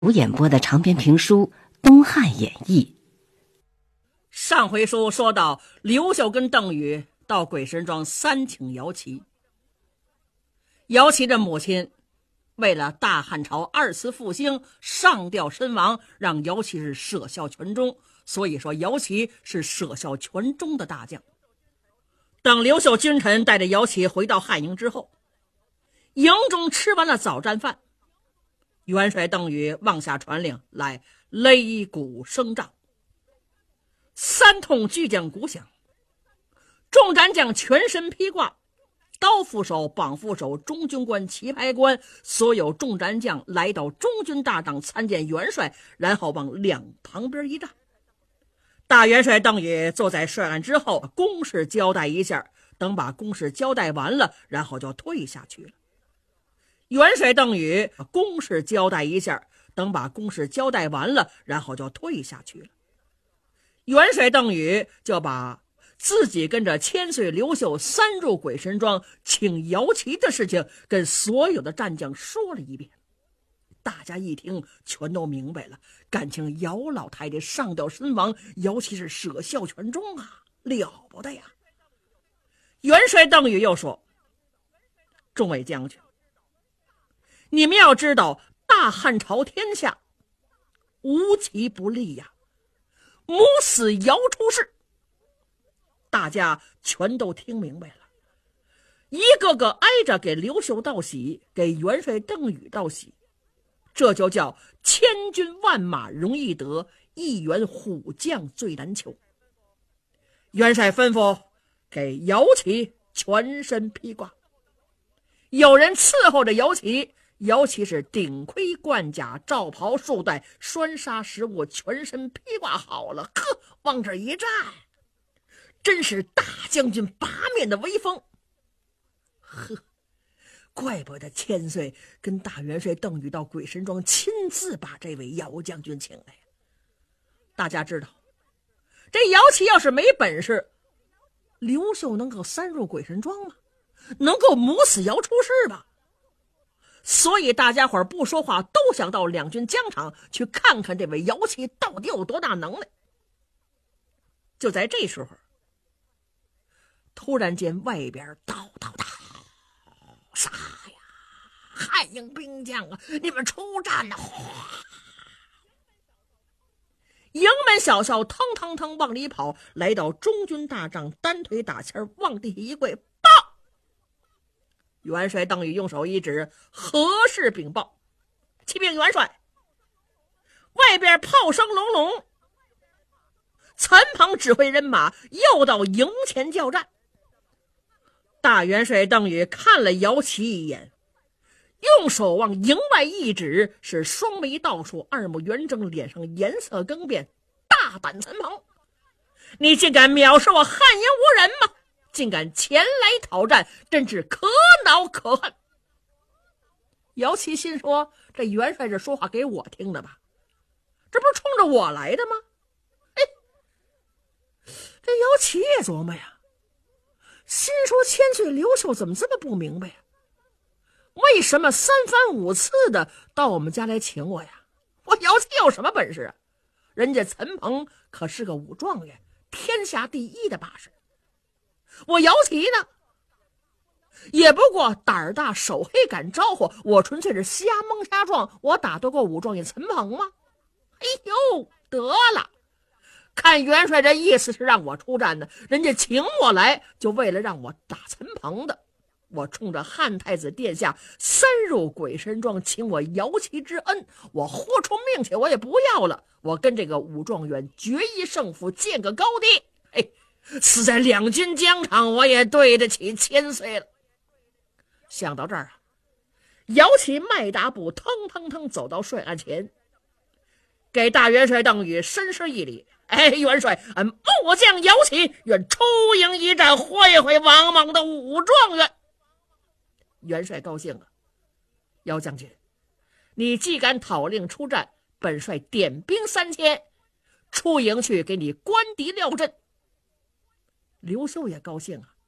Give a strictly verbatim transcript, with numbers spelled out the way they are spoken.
主演播的长篇评书《东汉演义》。 上回书说到，刘秀跟邓禹到鬼神庄三请姚齐。姚齐的母亲为了大汉朝二次复兴，上吊身亡，让姚齐是舍效全忠，所以说姚齐是舍效全忠的大将。等刘秀君臣带着姚齐回到汉营之后，营中吃完了早战饭，元帅邓禹望下传令来，擂鼓声仗，三通巨将鼓响，众战将全身披挂，刀斧手、绑斧手、中军官、旗牌官，所有众战将来到中军大帐参见元帅，然后往两旁边一站。大元帅邓禹坐在帅案之后，公事交代一下，等把公事交代完了，然后就退下去了。元帅邓禹公事交代一下，等把公事交代完了，然后就退下去了。元帅邓禹就把自己跟着千岁刘秀三入鬼神庄请姚齐的事情跟所有的战将说了一遍。大家一听全都明白了，感情姚老太太上吊身亡，姚齐是舍效全忠啊，了不得呀。元帅邓禹又说，众位将军，你们要知道，大汉朝天下无奇不利呀，母死姚出世。大家全都听明白了，一个个挨着给刘秀道喜，给元帅邓禹道喜，这就叫千军万马容易得，一员虎将最难求。元帅吩咐给姚齐全身披挂，有人伺候着姚齐，姚齐是顶盔贯甲，罩袍束带，拴纱食物，全身披挂好了，呵，往这一站，真是大将军八面的威风。呵，怪不得千岁跟大元帅邓禹到鬼神庄亲自把这位姚将军请来。大家知道，这姚齐要是没本事，刘秀能够三入鬼神庄吗？能够母死姚出世吧？所以大家伙不说话，都想到两军疆场去看看这位姚齐到底有多大能耐。就在这时候，突然间外边叨叨叨，啥呀？汉营兵将啊，你们出战了！营门小校腾腾腾往里跑，来到中军大帐，单腿打前往地一跪，报！元帅邓禹用手一指，何事禀报？启禀元帅，外边炮声隆隆，残鹏指挥人马又到营前交战。大元帅邓禹看了姚齐一眼，用手往营外一指，是双眉倒竖，二目圆睁，脸上颜色更变。大胆残鹏，你竟敢藐视我汉营无人吗？竟敢前来讨战，真是可恼可恨。姚齐心说，这元帅这说话给我听的吧？这不是冲着我来的吗？哎，这姚齐也琢磨呀，心说千岁刘秀怎么这么不明白呀？为什么三番五次的到我们家来请我呀？我姚齐有什么本事啊？人家陈鹏可是个武状元，天下第一的把式。我姚齐呢，也不过胆儿大手黑敢招呼，我纯粹是瞎蒙瞎撞，我打得过武状元陈鹏吗？哎呦，得了，看元帅这意思是让我出战的，人家请我来就为了让我打陈鹏的。我冲着汉太子殿下三入鬼神庄请我姚齐之恩，我豁出命去我也不要了，我跟这个武状元决一胜负，见个高低。嘿，死在两军疆场，我也对得起千岁了。想到这儿啊，姚齐迈大步腾腾腾走到帅案前，给大元帅邓禹深施一礼。哎，元帅，俺末将姚齐愿出营一战，会会王莽的武状元。元帅高兴了，姚将军，你既敢讨令出战，本帅点兵三千，出营去给你关敌廖阵。刘秀也高兴啊，